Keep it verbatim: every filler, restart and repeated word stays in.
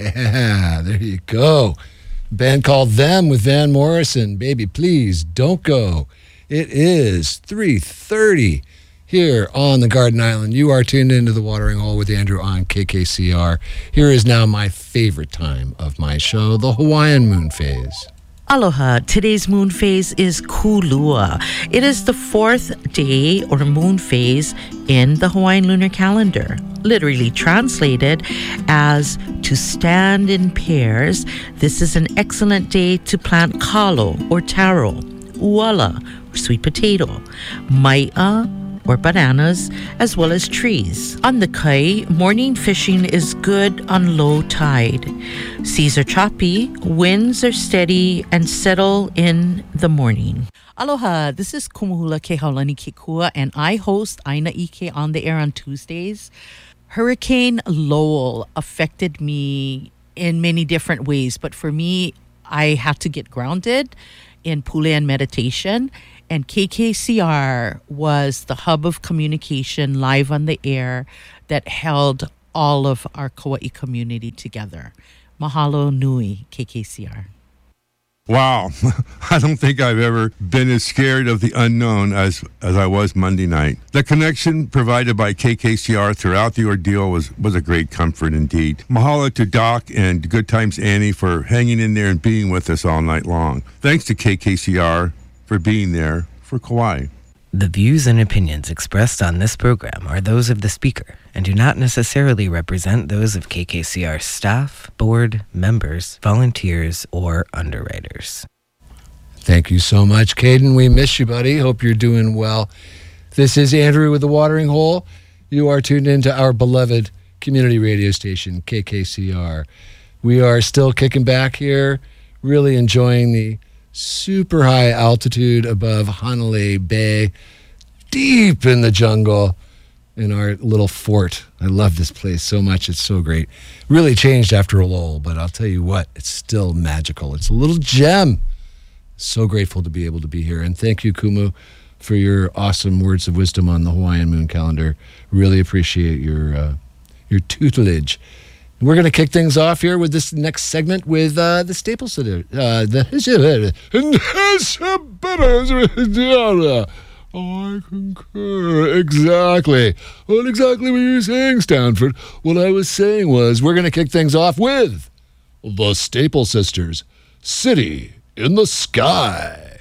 Yeah, there you go. Band called Them with Van Morrison. Baby, please don't go. It is three thirty here on the Garden Island. You are tuned into the Watering Hole with Andrew on K K C R. Here is now my favorite time of my show, the Hawaiian moon phase. Aloha. Today's moon phase is Kulua. It is the fourth day or moon phase in the Hawaiian lunar calendar. Literally translated as to stand in pairs. This is an excellent day to plant kalo or taro, uala or sweet potato, mai'a or bananas, as well as trees. On the kai, morning fishing is good on low tide. Seas are choppy, winds are steady, and settle in the morning. Aloha, this is Kumuhula Kehaulani Kekua, and I host Aina Ike on the air on Tuesdays. Hurricane Lowell affected me in many different ways, but for me, I had to get grounded in pule and meditation. And K K C R was the hub of communication live on the air that held all of our Kauai community together. Mahalo nui, K K C R. Wow. I don't think I've ever been as scared of the unknown as, as I was Monday night. The connection provided by K K C R throughout the ordeal was, was a great comfort indeed. Mahalo to Doc and Good Times Annie for hanging in there and being with us all night long. Thanks to K K C R for being there for Kauai. The views and opinions expressed on this program are those of the speaker and do not necessarily represent those of K K C R staff, board, members, volunteers, or underwriters. Thank you so much, Caden. We miss you, buddy. Hope you're doing well. This is Andrew with the Watering Hole. You are tuned into our beloved community radio station, K K C R. We are still kicking back here, really enjoying the super high altitude above Hanalei Bay, deep in the jungle in our little fort. I love this place so much. It's so great. Really changed after a lull, but I'll tell you what, it's still magical. It's a little gem. So grateful to be able to be here. And thank you, Kumu, for your awesome words of wisdom on the Hawaiian moon calendar. Really appreciate your uh, your tutelage. We're going to kick things off here with this next segment with uh, the Staples Center. Uh, the Oh, I concur. Exactly. What exactly were you saying, Stanford? What I was saying was we're going to kick things off with the Staple Sisters, City in the Sky.